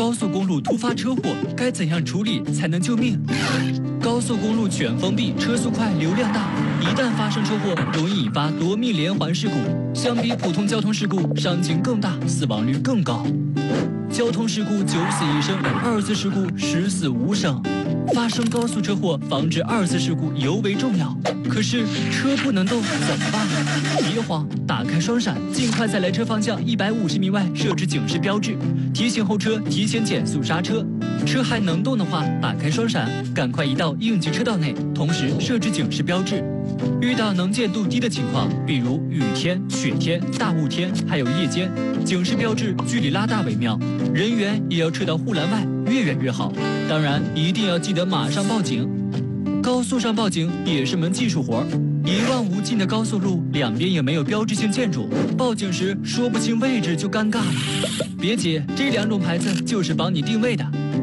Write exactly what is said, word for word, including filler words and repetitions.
高速公路突发车祸该怎样处理才能救命？高速公路全封闭，车速快，流量大，一旦发生车祸，容易引发夺命连环事故。相比普通交通事故，伤情更大，死亡率更高。交通事故九死一生，二次事故十死无生。发生高速车祸，防止二次事故尤为重要。可是车不能动怎么办？别慌，打开双闪，尽快在来车方向一百五十米外设置警示标志，提醒后车提前减速刹车。车还能动的话，打开双闪，赶快移到应急车道内，同时设置警示标志。遇到能见度低的情况，比如雨天、雪天、大雾天，还有夜间，警示标志距离拉大为妙，人员也要撤到护栏外，越远越好。当然，一定要记得马上报警。高速上报警也是门技术活儿，一望无尽的高速路，两边也没有标志性建筑，报警时说不清位置就尴尬了。别急，这两种牌子就是帮你定位的。